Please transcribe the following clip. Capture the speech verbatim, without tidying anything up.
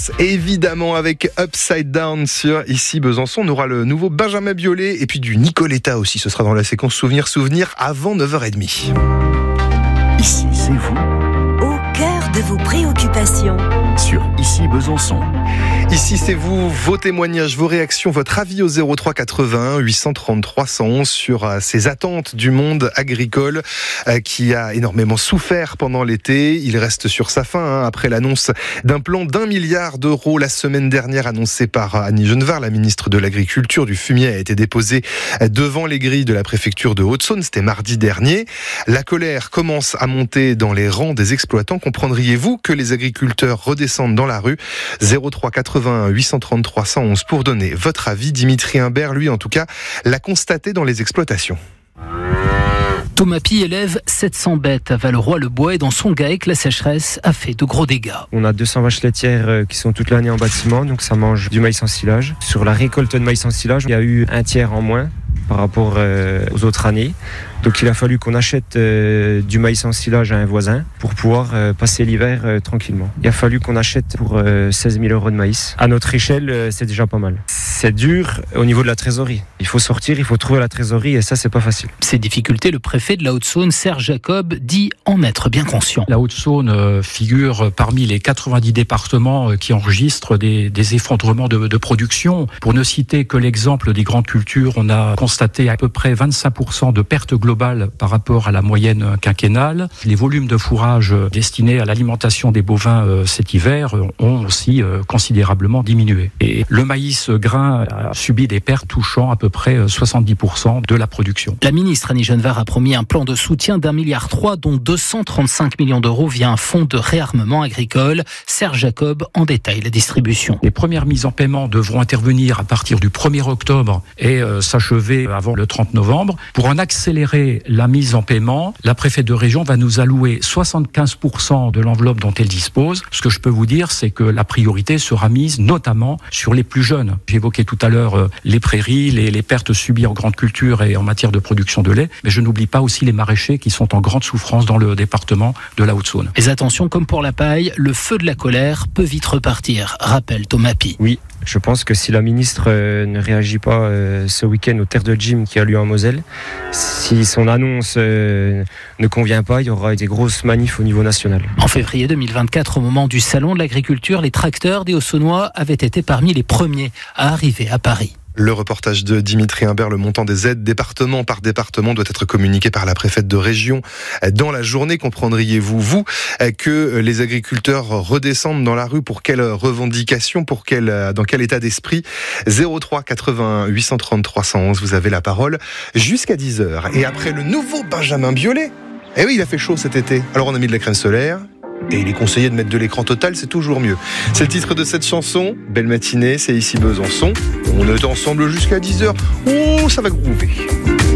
passe évidemment avec Upside Down sur Ici Besançon. On aura le nouveau Benjamin Biolay et puis du Nicoletta aussi. Ce sera dans la séquence Souvenir Souvenir avant neuf heures trente. Ici, c'est vous. Au cœur de vos préoccupations. Sur Ici Besançon. Ici, c'est vous, vos témoignages, vos réactions, votre avis au zéro trois quatre-vingt-un huit cent trente-trois cent onze sur euh, ces attentes du monde agricole euh, qui a énormément souffert pendant l'été. Il reste sur sa faim hein, après l'annonce d'un plan d'un milliard d'euros la semaine dernière annoncé par Annie Genevard, la ministre de l'Agriculture. Du fumier a été déposé devant les grilles de la préfecture de Haute-Saône. C'était mardi dernier. La colère commence à monter dans les rangs des exploitants. Comprendriez-vous que les agriculteurs redescendent dans la rue? zéro trois quatre-vingt-un huit cent trente-trois cent onze pour donner votre avis. Dimitri Imbert, lui, en tout cas, l'a constaté dans les exploitations. Thomas Pi élève sept cents bêtes à Valleroy-le-Bois et dans son GAEC, la sécheresse a fait de gros dégâts. On a deux cents vaches laitières qui sont toute l'année en bâtiment, donc ça mange du maïs en silage. Sur la récolte de maïs en silage, il y a eu un tiers en moins par rapport aux autres années. Donc il a fallu qu'on achète euh, du maïs en silage à un voisin pour pouvoir euh, passer l'hiver euh, tranquillement. Il a fallu qu'on achète pour euh, seize mille euros de maïs. À notre échelle, euh, c'est déjà pas mal. C'est dur au niveau de la trésorerie. Il faut sortir, il faut trouver la trésorerie et ça, c'est pas facile. Ces difficultés, le préfet de la Haute-Saône, Serge Jacob, dit en être bien conscient. La Haute-Saône euh, figure parmi les quatre-vingt-dix départements euh, qui enregistrent des, des effondrements de, de production. Pour ne citer que l'exemple des grandes cultures, on a constaté à peu près vingt-cinq pour cent de pertes globales par rapport à la moyenne quinquennale. Les volumes de fourrage destinés à l'alimentation des bovins euh, cet hiver ont aussi euh, considérablement diminué. Et le maïs grain a subi des pertes touchant à peu près soixante-dix pour cent de la production. La ministre Annie Genevard a promis un plan de soutien d'un milliard trois, dont deux cent trente-cinq millions d'euros via un fonds de réarmement agricole. Serge Jacob en détaille la distribution. Les premières mises en paiement devront intervenir à partir du premier octobre et euh, s'achever avant le trente novembre. Pour en accélérer la mise en paiement, la préfète de région va nous allouer soixante-quinze pour cent de l'enveloppe dont elle dispose. Ce que je peux vous dire, c'est que la priorité sera mise notamment sur les plus jeunes. J'évoquais tout à l'heure euh, les prairies, les, les pertes subies en grande culture et en matière de production de lait, mais je n'oublie pas aussi les maraîchers qui sont en grande souffrance dans le département de la Haute-Saône. Mais attention, comme pour la paille, le feu de la colère peut vite repartir, rappelle Thomas Pi. Oui. Je pense que si la ministre euh, ne réagit pas euh, ce week-end au Terre de Gym qui a lieu en Moselle, si son annonce euh, ne convient pas, il y aura des grosses manifs au niveau national. En février deux mille vingt-quatre, au moment du salon de l'agriculture, les tracteurs des Hauts-Saônois avaient été parmi les premiers à arriver à Paris. Le reportage de Dimitri Imbert, le montant des aides département par département doit être communiqué par la préfète de région dans la journée. Comprendriez-vous, vous, que les agriculteurs redescendent dans la rue pour quelles revendications, pour quel, dans quel état d'esprit? zéro trois quatre-vingt-un huit cent trente-trois cent onze, vous avez la parole jusqu'à dix heures. Et après le nouveau Benjamin Biolay, eh oui, il a fait chaud cet été. Alors on a mis de la crème solaire. Et il est conseillé de mettre de l'écran total, c'est toujours mieux. C'est le titre de cette chanson. Belle matinée, c'est Ici Besançon. On est ensemble jusqu'à dix heures. Oh, ça va groover.